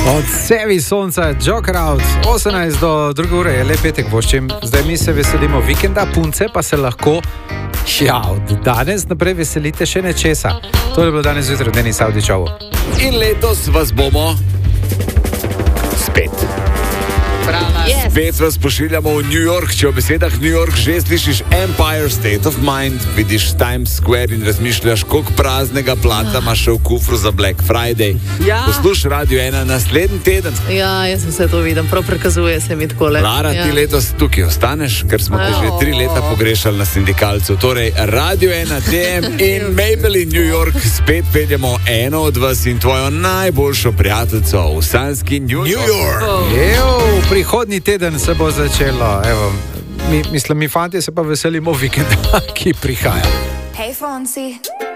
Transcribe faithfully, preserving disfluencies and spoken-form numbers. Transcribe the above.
Od sevi sonca, Joker Out, osemnajst do druge ure je le petek voščim. Zdaj mi se veselimo vikenda, punce pa se lahko, ja, od danes naprej veselite še nečesa. To je bilo danes zjutraj v Denis Avdićovu. In letos vas bomo spet. Yes. Spet vas pošiljamo v New York. Če v besedah New York že slišiš Empire State of Mind, vidiš Times Square in razmišljaš, koliko praznega plata imaš še v kufru za Black Friday. Ja. Poslušaj Radio ena naslednji teden. Ja, jaz sem se to vidim, prav prikazuje se mi takole. Lara, ja. ti letos tukaj ostaneš, ker smo te že tri leta pogrešali na sindikalcu. Torej, Radio ena, D M in Mabel in New York spet peljemo eno od vas in tvojo najboljšo prijateljico v sanski New York. New York. Evo, prihodnji teden se bo začelo. Evo, mi, mislim, mi fanti se pa veselimo vikenda, ki prihaja. Hey, Fonsi.